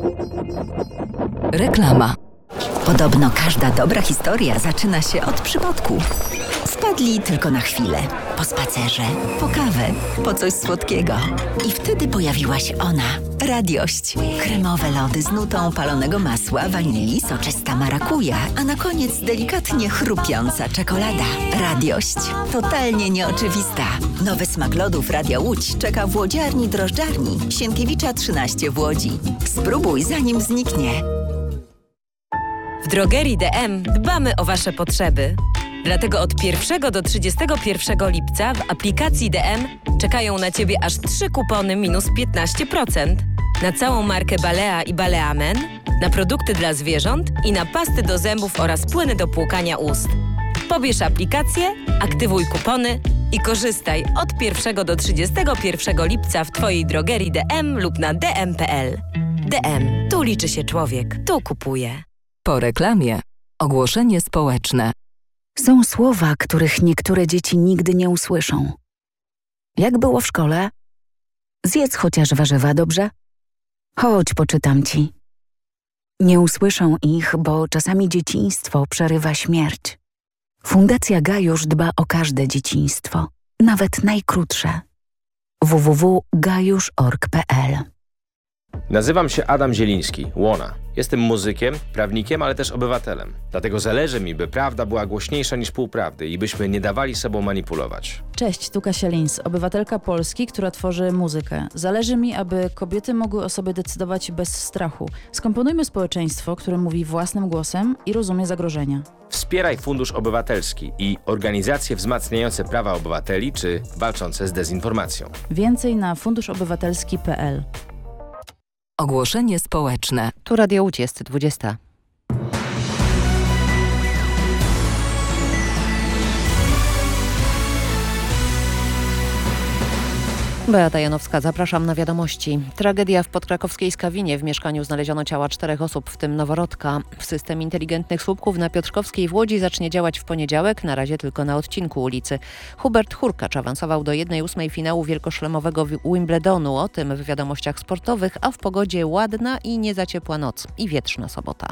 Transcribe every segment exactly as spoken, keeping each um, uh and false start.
Reklama. Podobno każda dobra historia zaczyna się od przypadku. Wpadli tylko na chwilę, po spacerze, po kawę, po coś słodkiego. I wtedy pojawiła się ona, Radiość. Kremowe lody z nutą palonego masła, wanilii, soczysta marakuja, a na koniec delikatnie chrupiąca czekolada. Radiość. Totalnie nieoczywista. Nowy smak lodów Radia Łódź czeka w łodziarni drożdżarni Sienkiewicza trzynaście w Łodzi. Spróbuj zanim zniknie. W drogerii D M dbamy o Wasze potrzeby. Dlatego od pierwszego do trzydziestego pierwszego lipca w aplikacji D M czekają na Ciebie aż trzy kupony minus piętnaście procent. Na całą markę Balea i Balea Men, na produkty dla zwierząt i na pasty do zębów oraz płyny do płukania ust. Pobierz aplikację, aktywuj kupony i korzystaj od pierwszego do trzydziestego pierwszego lipca w Twojej drogerii D M lub na d m kropka p l. D M. Tu liczy się człowiek. Tu kupuje. Po reklamie. Ogłoszenie społeczne. Są słowa, których niektóre dzieci nigdy nie usłyszą. Jak było w szkole? Zjedz chociaż warzywa, dobrze? Chodź, poczytam ci. Nie usłyszą ich, bo czasami dzieciństwo przerywa śmierć. Fundacja Gajusz dba o każde dzieciństwo, nawet najkrótsze. w w w kropka gajusz kropka org kropka p l. Nazywam się Adam Zieliński, Łona. Jestem muzykiem, prawnikiem, ale też obywatelem. Dlatego zależy mi, by prawda była głośniejsza niż półprawdy i byśmy nie dawali sobą manipulować. Cześć, tu Kasia Lins, obywatelka Polski, która tworzy muzykę. Zależy mi, aby kobiety mogły o sobie decydować bez strachu. Skomponujmy społeczeństwo, które mówi własnym głosem i rozumie zagrożenia. Wspieraj Fundusz Obywatelski i organizacje wzmacniające prawa obywateli czy walczące z dezinformacją. Więcej na fundusz obywatelski kropka p l. Ogłoszenie społeczne. Tu Radio Łódź, jest dwudziesta. Beata Janowska, zapraszam na wiadomości. Tragedia w podkrakowskiej Skawinie. W mieszkaniu znaleziono ciała czterech osób, w tym noworodka. System inteligentnych słupków na Piotrkowskiej w Łodzi zacznie działać w poniedziałek, na razie tylko na odcinku ulicy. Hubert Hurkacz awansował do jednej ósmej finału wielkoszlemowego Wimbledonu. O tym w wiadomościach sportowych, a w pogodzie ładna i nie za ciepła noc i wietrzna sobota.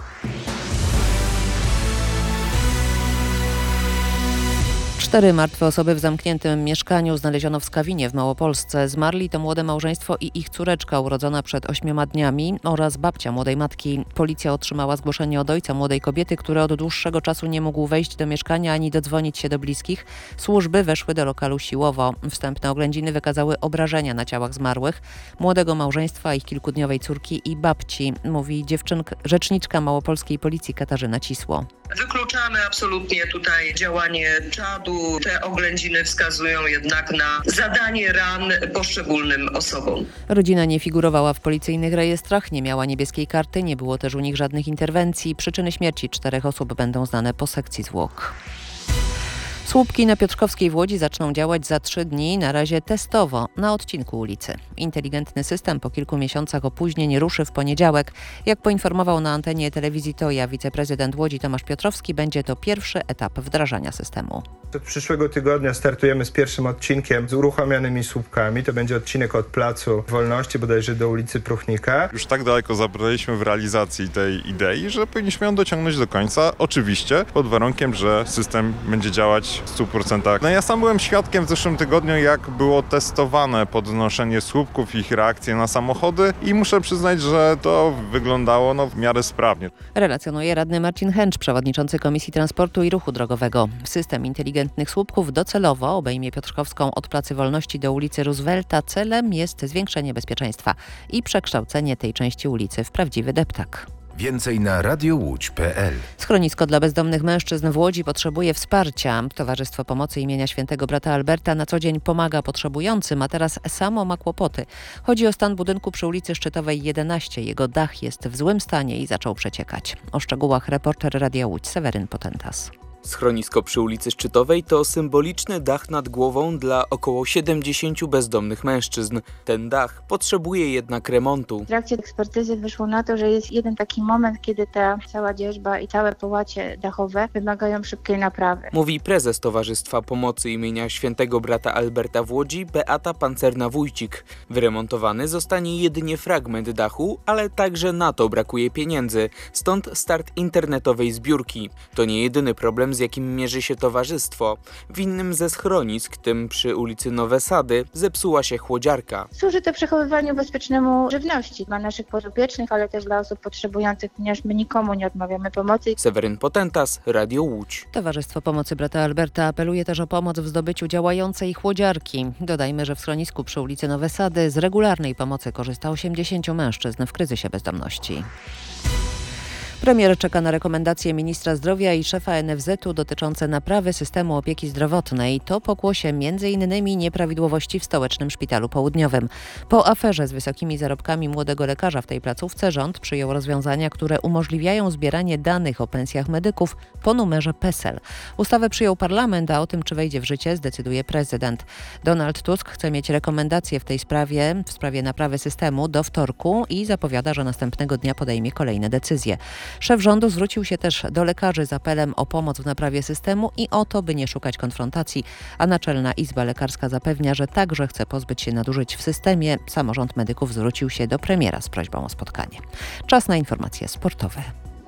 Cztery martwe osoby w zamkniętym mieszkaniu znaleziono w Skawinie w Małopolsce. Zmarli to młode małżeństwo i ich córeczka urodzona przed ośmioma dniami oraz babcia młodej matki. Policja otrzymała zgłoszenie od ojca młodej kobiety, który od dłuższego czasu nie mógł wejść do mieszkania ani dodzwonić się do bliskich. Służby weszły do lokalu siłowo. Wstępne oględziny wykazały obrażenia na ciałach zmarłych, młodego małżeństwa, ich kilkudniowej córki i babci, mówi dziewczynka, rzeczniczka małopolskiej policji Katarzyna Cisło. Wykluczamy absolutnie tutaj działanie czadu. Te oględziny wskazują jednak na zadanie ran poszczególnym osobom. Rodzina nie figurowała w policyjnych rejestrach, nie miała niebieskiej karty, nie było też u nich żadnych interwencji. Przyczyny śmierci czterech osób będą znane po sekcji zwłok. Słupki na Piotrkowskiej w Łodzi zaczną działać za trzy dni, na razie testowo, na odcinku ulicy. Inteligentny system po kilku miesiącach opóźnień ruszy w poniedziałek. Jak poinformował na antenie telewizji Toja wiceprezydent Łodzi Tomasz Piotrowski, będzie to pierwszy etap wdrażania systemu. Od przyszłego tygodnia startujemy z pierwszym odcinkiem z uruchomionymi słupkami. To będzie odcinek od Placu Wolności, bodajże do ulicy Pruchnika. Już tak daleko zabraliśmy w realizacji tej idei, że powinniśmy ją dociągnąć do końca. Oczywiście pod warunkiem, że system będzie działać w stu procentach. No ja sam byłem świadkiem w zeszłym tygodniu, jak było testowane podnoszenie słupków, ich reakcje na samochody i muszę przyznać, że to wyglądało no, w miarę sprawnie. Relacjonuje radny Marcin Hęcz, przewodniczący Komisji Transportu i Ruchu Drogowego. System inteligentnych słupków docelowo obejmie Piotrkowską od Placy Wolności do ulicy Roosevelta. Celem jest zwiększenie bezpieczeństwa i przekształcenie tej części ulicy w prawdziwy deptak. Więcej na radiowódź kropka p l. Schronisko dla bezdomnych mężczyzn w Łodzi potrzebuje wsparcia. Towarzystwo Pomocy imienia Świętego Brata Alberta na co dzień pomaga potrzebującym, a teraz samo ma kłopoty. Chodzi o stan budynku przy ulicy Szczytowej jedenaście. Jego dach jest w złym stanie i zaczął przeciekać. O szczegółach reporter Radia Łódź Seweryn Potentas. Schronisko przy ulicy Szczytowej to symboliczny dach nad głową dla około siedemdziesięciu bezdomnych mężczyzn. Ten dach potrzebuje jednak remontu. W trakcie ekspertyzy wyszło na to, że jest jeden taki moment, kiedy ta cała dzierżba i całe połacie dachowe wymagają szybkiej naprawy. Mówi prezes Towarzystwa Pomocy imienia Świętego Brata Alberta w Łodzi, Beata Pancerna-Wójcik. Wyremontowany zostanie jedynie fragment dachu, ale także na to brakuje pieniędzy. Stąd start internetowej zbiórki. To nie jedyny problem, z jakim mierzy się towarzystwo. W innym ze schronisk, tym przy ulicy Nowe Sady, zepsuła się chłodziarka. Służy to przechowywaniu bezpiecznemu żywności dla naszych podopiecznych, ale też dla osób potrzebujących, ponieważ my nikomu nie odmawiamy pomocy. Seweryn Potentas, Radio Łódź. Towarzystwo Pomocy Brata Alberta apeluje też o pomoc w zdobyciu działającej chłodziarki. Dodajmy, że w schronisku przy ulicy Nowe Sady z regularnej pomocy korzysta osiemdziesięciu mężczyzn w kryzysie bezdomności. Premier czeka na rekomendacje ministra zdrowia i szefa N F Z u dotyczące naprawy systemu opieki zdrowotnej. To pokłosie między innymi nieprawidłowości w Stołecznym Szpitalu Południowym. Po aferze z wysokimi zarobkami młodego lekarza w tej placówce rząd przyjął rozwiązania, które umożliwiają zbieranie danych o pensjach medyków po numerze PESEL. Ustawę przyjął parlament, a o tym, czy wejdzie w życie, zdecyduje prezydent. Donald Tusk chce mieć rekomendacje w tej sprawie, w sprawie naprawy systemu do wtorku i zapowiada, że następnego dnia podejmie kolejne decyzje. Szef rządu zwrócił się też do lekarzy z apelem o pomoc w naprawie systemu i o to, by nie szukać konfrontacji, a Naczelna Izba Lekarska zapewnia, że także chce pozbyć się nadużyć w systemie. Samorząd medyków zwrócił się do premiera z prośbą o spotkanie. Czas na informacje sportowe.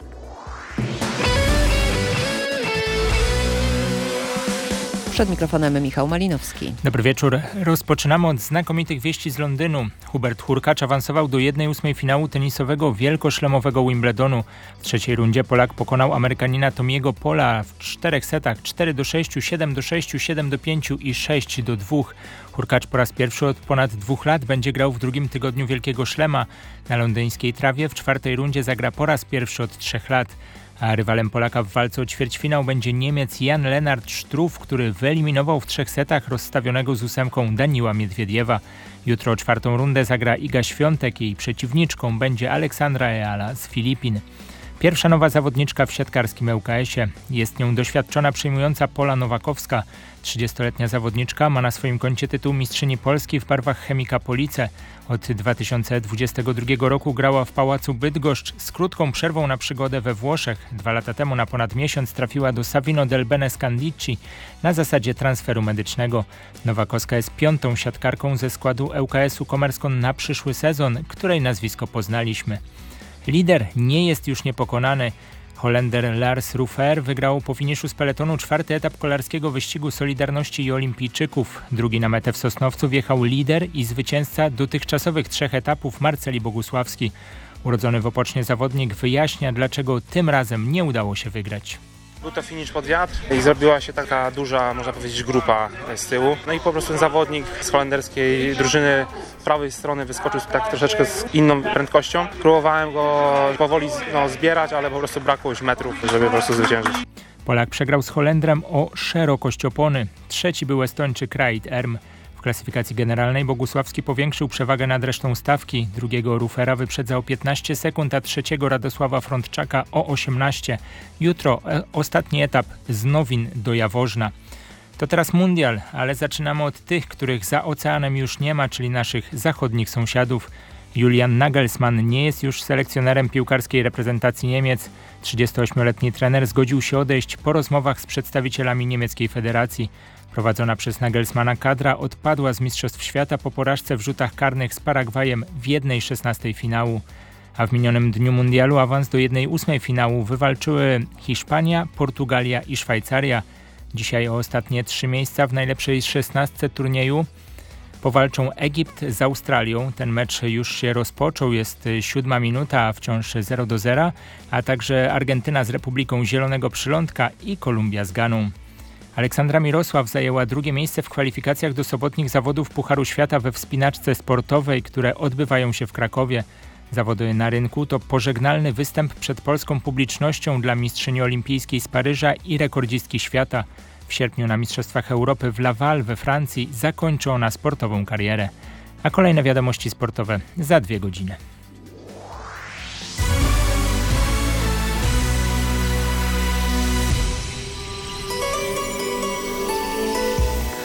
Przed mikrofonem Michał Malinowski. Dobry wieczór. Rozpoczynamy od znakomitych wieści z Londynu. Hubert Hurkacz awansował do jednej ósmej finału tenisowego wielkoszlemowego Wimbledonu. W trzeciej rundzie Polak pokonał Amerykanina Tomiego Pola w czterech setach cztery do sześciu, siedem do sześciu, siedem do pięciu i sześć do dwóch. Hurkacz po raz pierwszy od ponad dwóch lat będzie grał w drugim tygodniu Wielkiego Szlema. Na londyńskiej trawie w czwartej rundzie zagra po raz pierwszy od trzech lat. A rywalem Polaka w walce o ćwierćfinał będzie Niemiec Jan-Lennart Struff, który wyeliminował w trzech setach rozstawionego z ósemką Daniła Miedwiediewa. Jutro czwartą rundę zagra Iga Świątek, jej przeciwniczką będzie Aleksandra Eala z Filipin. Pierwsza nowa zawodniczka w siatkarskim L K S-ie. Jest nią doświadczona przyjmująca Pola Nowakowska. trzydziestoletnia zawodniczka ma na swoim koncie tytuł mistrzyni Polski w barwach Chemika Police. Od dwa tysiące dwudziestego drugiego roku grała w Pałacu Bydgoszcz z krótką przerwą na przygodę we Włoszech. Dwa lata temu na ponad miesiąc trafiła do Savino del Bene Scandicci na zasadzie transferu medycznego. Nowakowska jest piątą siatkarką ze składu L K S-u Kommerskollen na przyszły sezon, której nazwisko poznaliśmy. Lider nie jest już niepokonany. Holender Lars Rufer wygrał po finiszu z peletonu czwarty etap kolarskiego wyścigu Solidarności i Olimpijczyków. Drugi na metę w Sosnowcu wjechał lider i zwycięzca dotychczasowych trzech etapów Marceli Bogusławski. Urodzony w Opocznie zawodnik wyjaśnia, dlaczego tym razem nie udało się wygrać. Był to finisz pod wiatr i zrobiła się taka duża, można powiedzieć, grupa z tyłu. No i po prostu ten zawodnik z holenderskiej drużyny prawej strony wyskoczył tak troszeczkę z inną prędkością. Próbowałem go powoli no, zbierać, ale po prostu brakło już metrów, żeby po prostu zwyciężyć. Polak przegrał z Holendrem o szerokość opony. Trzeci był Estończyk Raid Erm. W klasyfikacji generalnej Bogusławski powiększył przewagę nad resztą stawki. Drugiego Rufera wyprzedza o piętnaście sekund, a trzeciego Radosława Frądczaka o osiemnaście. Jutro e, ostatni etap z Nowin do Jaworzna. To teraz mundial, ale zaczynamy od tych, których za oceanem już nie ma, czyli naszych zachodnich sąsiadów. Julian Nagelsmann nie jest już selekcjonerem piłkarskiej reprezentacji Niemiec. trzydziestoośmioletni trener zgodził się odejść po rozmowach z przedstawicielami niemieckiej federacji. Prowadzona przez Nagelsmana kadra odpadła z Mistrzostw Świata po porażce w rzutach karnych z Paragwajem w jednej szesnastej finału. A w minionym dniu mundialu awans do jednej ósmej finału wywalczyły Hiszpania, Portugalia i Szwajcaria. Dzisiaj o ostatnie trzy miejsca w najlepszej szesnastce turnieju powalczą Egipt z Australią. Ten mecz już się rozpoczął, jest siódma minuta, a wciąż zero do zera, a także Argentyna z Republiką Zielonego Przylądka i Kolumbia z Ganą. Aleksandra Mirosław zajęła drugie miejsce w kwalifikacjach do sobotnich zawodów Pucharu Świata we wspinaczce sportowej, które odbywają się w Krakowie. Zawody na rynku to pożegnalny występ przed polską publicznością dla mistrzyni olimpijskiej z Paryża i rekordzistki świata. W sierpniu na Mistrzostwach Europy w Laval we Francji zakończy ona sportową karierę. A kolejne wiadomości sportowe za dwie godziny.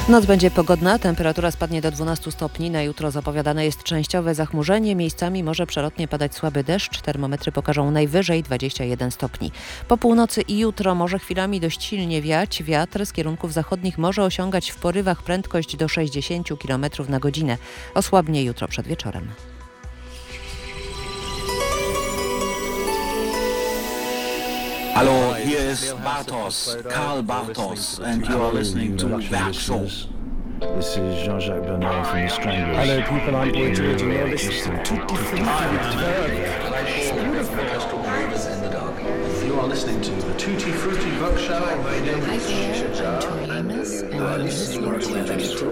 Noc będzie pogodna, temperatura spadnie do dwunastu stopni. Na jutro zapowiadane jest częściowe zachmurzenie, miejscami może przelotnie padać słaby deszcz. Termometry pokażą najwyżej dwadzieścia jeden stopni. Po północy i jutro może chwilami dość silnie wiać. Wiatr z kierunków zachodnich może osiągać w porywach prędkość do sześćdziesiąt kilometrów na godzinę. Osłabnie jutro przed wieczorem. Hello, here is Bartos, Karl Bartos, and you are listening to Werkshow. This is Jean-Jacques Bernard from the Stranglers. Hello people, I'm Boy George and you're listening to Tutti Frutti. You are listening to the Tutti Frutti Book Show. My name is Jean-Jacques and you're listening to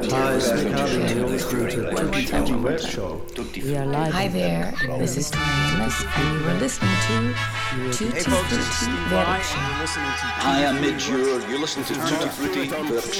Tutti Frutti Book Show. We are live. Hi there, this is Amos and you are listening to Tutti Frutti Book Show. Hi, I'm Midge, you're listening to Tutti Frutti Book Show.